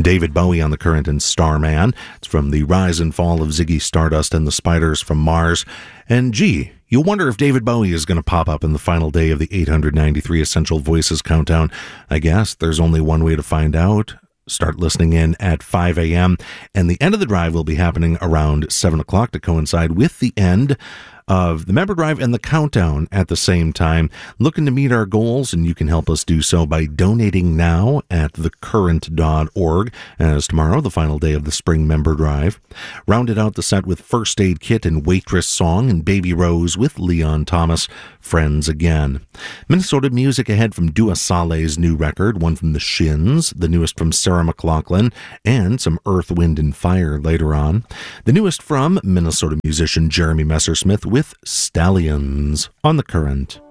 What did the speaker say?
David Bowie on the Current and Starman. It's from the Rise and Fall of Ziggy Stardust and the Spiders from Mars. And gee, you wonder if David Bowie is going to pop up in the final day of the 893 Essential Voices Countdown. I guess there's only one way to find out. Start listening in at 5 a.m. And the end of the drive will be happening around 7 o'clock to coincide with the end of the member drive and the countdown at the same time. Looking to meet our goals, and you can help us do so by donating now at thecurrent.org, as tomorrow, the final day of the spring member drive. Rounded out the set with First Aid Kit and Waitress Song, and Baby Rose with Leon Thomas, Friends Again. Minnesota music ahead from Dua Saleh's new record, one from the Shins, the newest from Sarah McLachlan, and some Earth, Wind, and Fire later on. The newest from Minnesota musician Jeremy Messersmith with Stallions on the Current.